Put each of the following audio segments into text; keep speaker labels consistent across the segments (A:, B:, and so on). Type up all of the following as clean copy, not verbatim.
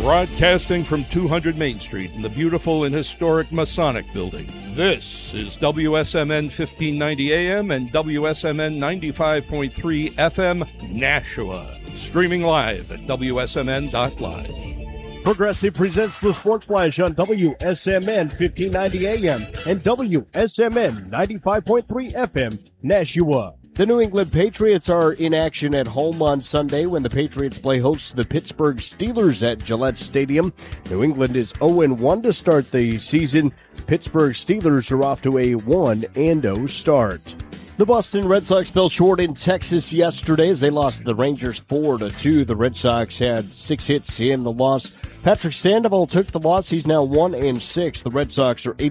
A: Broadcasting from 200 Main Street in the beautiful and historic Masonic Building, this is WSMN 1590 AM and WSMN 95.3 FM Nashua. Streaming live at WSMN.live.
B: Progressive presents the Sports Flash on WSMN 1590 AM and WSMN 95.3 FM Nashua. The New England Patriots are in action at home on Sunday when the Patriots play host to the Pittsburgh Steelers at Gillette Stadium. New England is 0-1 to start the season. Pittsburgh Steelers are off to a 1-0 start. The Boston Red Sox fell short in Texas yesterday as they lost to the Rangers 4-2. The Red Sox had 6 hits in the loss. Patrick Sandoval took the loss. He's now 1-6. The Red Sox are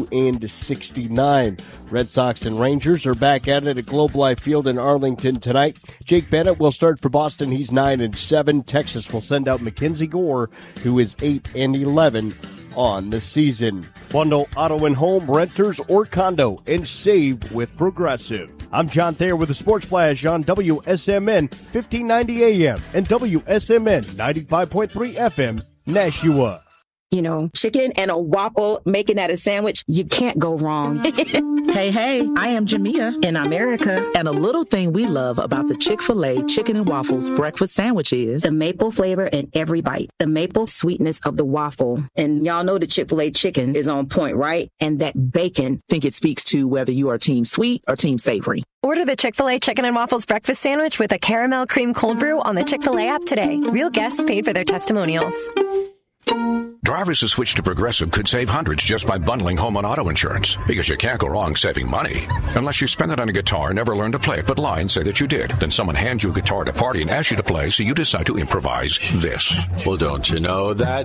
B: 82-69. Red Sox and Rangers are back at it at Globe Life Field in Arlington tonight. Jake Bennett will start for Boston. He's 9-7. Texas will send out Mackenzie Gore, who is 8-11 on the season. Bundle auto and home, renters, or condo, and save with Progressive. I'm John Thayer with the Sports Flash on WSMN 1590 AM and WSMN 95.3 FM Nashua.
C: You know, chicken and a waffle, making that a sandwich, you can't go wrong.
D: Hey, I am Jamia in America. And a little thing we love about the Chick-fil-A Chicken and Waffles breakfast sandwich is
C: the maple flavor in every bite, the maple sweetness of the waffle. And y'all know the Chick-fil-A chicken is on point, right? And that bacon.
D: I think it speaks to whether you are team sweet or team savory.
E: Order the Chick-fil-A Chicken and Waffles breakfast sandwich with a caramel cream cold brew on the Chick-fil-A app today. Real guests paid for their testimonials.
F: Drivers who switch to Progressive could save hundreds just by bundling home and auto insurance, because you can't go wrong saving money. Unless you spend it on a guitar and never learn to play it, but lie and say that you did. Then someone hands you a guitar at a party and asks you to play, so you decide to improvise this.
G: Well, don't you know that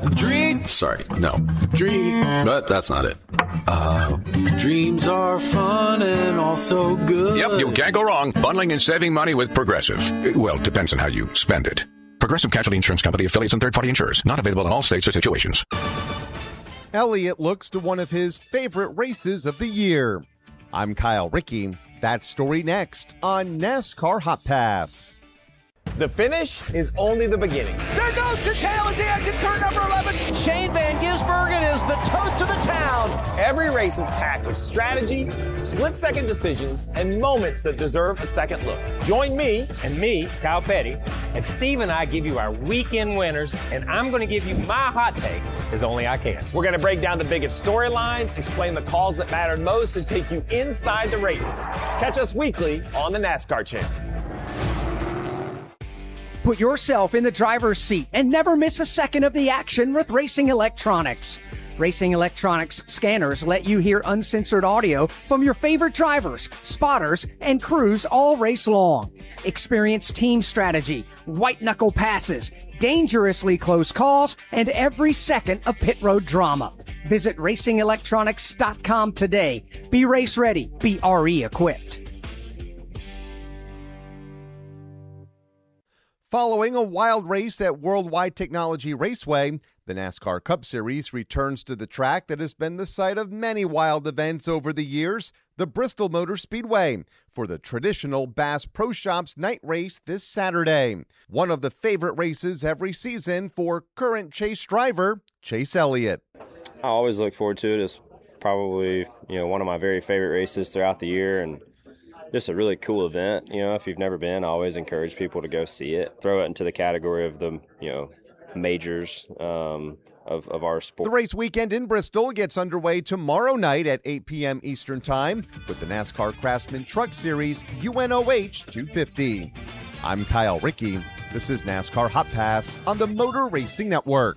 G: but that's not it. Dreams are fun and also good.
F: Yep, you can't go wrong bundling and saving money with Progressive. Well, depends on how you spend it. Progressive Casualty Insurance Company, affiliates, and third-party insurers. Not available in all states or situations.
H: Elliott looks to one of his favorite races of the year. I'm Kyle Rickey. That story next on NASCAR Hot Pass.
I: The finish is only the beginning.
J: There goes Takeo as he exits turn number 11.
K: Shane Van Gisbergen is the toast of the town.
I: Every race is packed with strategy, split-second decisions, and moments that deserve a second look. Join me,
L: and me, Kyle Petty, as Steve and I give you our weekend winners, and I'm going to give you my hot take as only I can.
I: We're going to break down the biggest storylines, explain the calls that mattered most, and take you inside the race. Catch us weekly on the NASCAR Channel.
J: Put yourself in the driver's seat and never miss a second of the action with Racing Electronics. Racing Electronics scanners let you hear uncensored audio from your favorite drivers, spotters, and crews all race long. Experience team strategy, white-knuckle passes, dangerously close calls, and every second of pit road drama. Visit racingelectronics.com today. Be race ready. Be RE equipped.
H: Following a wild race at Worldwide Technology Raceway, the NASCAR Cup Series returns to the track that has been the site of many wild events over the years, the Bristol Motor Speedway, for the traditional Bass Pro Shops night race this Saturday. One of the favorite races every season for current Chase driver, Chase Elliott.
M: I always look forward to it. It's probably, one of my very favorite races throughout the year, and just a really cool event. If you've never been, I always encourage people to go see it. Throw it into the category of the, majors of our sport.
H: The race weekend in Bristol gets underway tomorrow night at 8 p.m. Eastern Time with the NASCAR Craftsman Truck Series UNOH 250. I'm Kyle Rickey. This is NASCAR Hot Pass on the Motor Racing Network.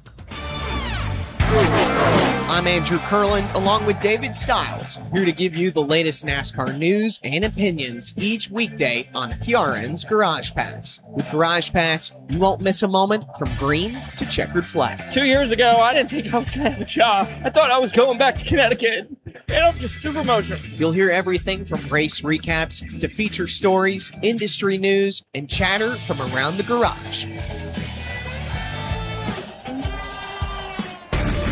N: I'm Andrew Kurland, along with David Stiles, here to give you the latest NASCAR news and opinions each weekday on PRN's Garage Pass. With Garage Pass, you won't miss a moment from green to checkered flag.
O: 2 years ago, I didn't think I was going to have a job. I thought I was going back to Connecticut, and I'm just super emotional.
N: You'll hear everything from race recaps to feature stories, industry news, and chatter from around the garage.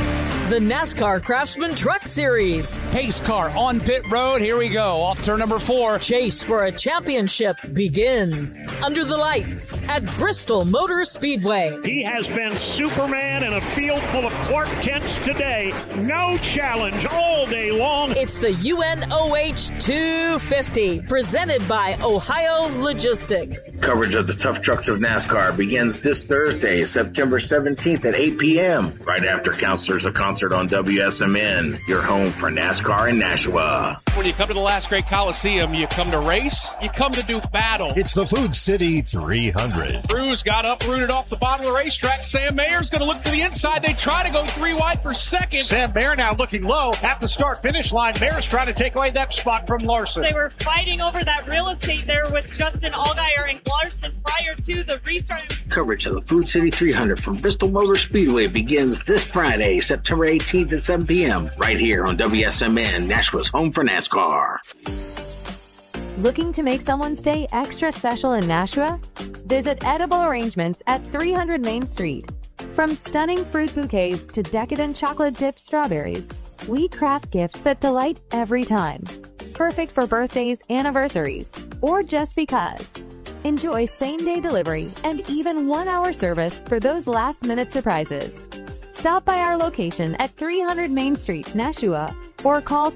P: The NASCAR Craftsman Truck Series.
Q: Pace car on pit road. Here we go. Off turn number 4.
P: Chase for a championship begins under the lights at Bristol Motor Speedway.
R: He has been Superman in a field full of Clark Kents today. No challenge all day long.
P: It's the UNOH 250, presented by Ohio Logistics.
S: Coverage of the Tough Trucks of NASCAR begins this Thursday, September 17th at 8 p.m. right after Counselors of Concert on WSMN, your home for NASCAR in Nashua.
T: When you come to the Last Great Coliseum, you come to race, you come to do battle.
U: It's the Food City 300.
T: Cruz got uprooted off the bottom of the racetrack. Sam Mayer's going to look to the inside. They try to go 3 wide for second.
R: Sam Mayer now looking low at the start-finish line. Mayer's trying to take away that spot from Larson.
V: They were fighting over that real estate there with Justin Allgaier and Larson prior to the restart.
S: Coverage of the Food City 300 from Bristol Motor Speedway begins this Friday, September 18th at 7 p.m. right here on WSMN, Nashua's home for NASCAR.
W: Looking to make someone's day extra special in Nashua? Visit Edible Arrangements at 300 Main Street. From stunning fruit bouquets to decadent chocolate-dipped strawberries, we craft gifts that delight every time. Perfect for birthdays, anniversaries, or just because. Enjoy same-day delivery and even 1-hour service for those last-minute surprises. Stop by our location at 300 Main Street, Nashua, or call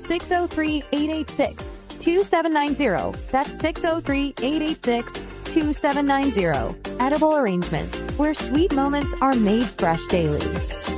W: 603-886-2790. That's 603-886-2790. Edible Arrangements, where sweet moments are made fresh daily.